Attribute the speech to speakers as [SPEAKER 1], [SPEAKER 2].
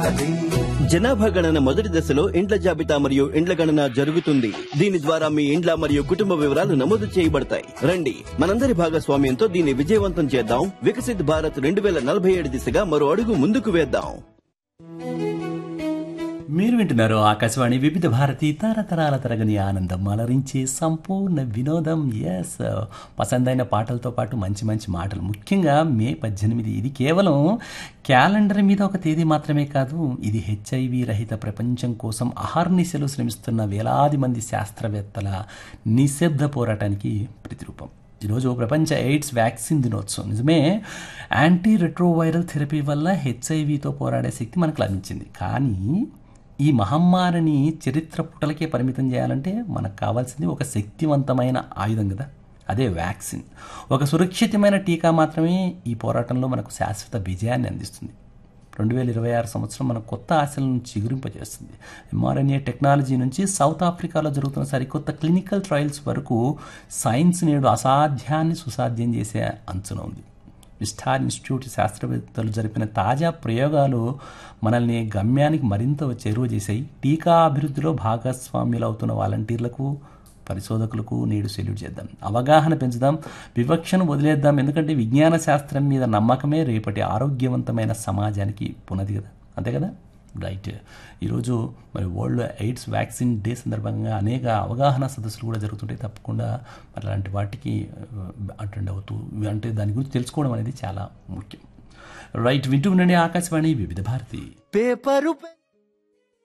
[SPEAKER 1] జనాభా గణన మొదటి దశలో ఇండ్ల జాబితా మరియు ఇండ్ల గణన జరుగుతుంది. దీని ద్వారా మీ ఇండ్ల మరియు కుటుంబ వివరాలు నమోదు చేయబడతాయి. రండి, మనందరి భాగస్వామ్యంతో దీన్ని విజయవంతం చేద్దాం. వికసిత్ భారత్ 2047 దిశగా మరో అడుగు ముందుకు వేద్దాం.
[SPEAKER 2] మీరు వింటున్నారు ఆకాశవాణి వివిధ భారతి తరతరాల తరగని ఆనందం అలరించే సంపూర్ణ వినోదం. ఎస్, పసందైన పాటలతో పాటు మంచి మంచి మాటలు. ముఖ్యంగా మే 18 ఇది కేవలం క్యాలెండర్ మీద ఒక తేదీ మాత్రమే కాదు, ఇది హెచ్ఐవి రహిత ప్రపంచం కోసం అహర్నిశలు శ్రమిస్తున్న వేలాది మంది శాస్త్రవేత్తల నిశ్శబ్ద పోరాటానికి ప్రతిరూపం. ఈరోజు ప్రపంచ ఎయిడ్స్ వ్యాక్సిన్ దినోత్సవం. నిజమే, యాంటీ రెట్రోవైరల్ థెరపీ వల్ల హెచ్ఐవితో పోరాడే శక్తి మనకు లభించింది. కానీ ఈ మహమ్మారిని చరిత్ర పుటలకే పరిమితం చేయాలంటే మనకు కావాల్సింది ఒక శక్తివంతమైన ఆయుధం కదా, అదే వ్యాక్సిన్. ఒక సురక్షితమైన టీకా మాత్రమే ఈ పోరాటంలో మనకు శాశ్వత విజయాన్ని అందిస్తుంది. 2026 సంవత్సరం మన కొత్త ఆశలను చిగురింపజేస్తుంది. ఎంఆర్ఎన్ఏ టెక్నాలజీ నుంచి సౌత్ ఆఫ్రికాలో జరుగుతున్న సరికొత్త క్లినికల్ ట్రయల్స్ వరకు సైన్స్ నేడు అసాధ్యాన్ని సుసాధ్యం చేసే అంచున ఉంది. విస్టార్ ఇన్స్టిట్యూట్ శాస్త్రవేత్తలు జరిపిన తాజా ప్రయోగాలు మనల్ని గమ్యానికి మరింత చేరువ చేశాయి. టీకా అభివృద్ధిలో భాగస్వామ్యులు అవుతున్న వాలంటీర్లకు, పరిశోధకులకు నేడు సెల్యూట్ చేద్దాం. అవగాహన పెంచుదాం, వివక్షను వదిలేద్దాం. ఎందుకంటే విజ్ఞాన శాస్త్రం మీద నమ్మకమే రేపటి ఆరోగ్యవంతమైన సమాజానికి పునాది కదా, అంతే కదా. రైట్, ఈరోజు మరి వరల్డ్ ఎయిడ్స్ వ్యాక్సిన్ డే సందర్భంగా అనేక అవగాహన సదస్సులు కూడా జరుగుతుంటాయి. తప్పకుండా మరి అలాంటి వాటికి అటెండ్ అవుతూ అంటే దాని గురించి తెలుసుకోవడం అనేది చాలా ముఖ్యం. రైట్, వింటూ ఉండండి ఆకాశవాణి వివిధ భారతి.
[SPEAKER 1] పేపరు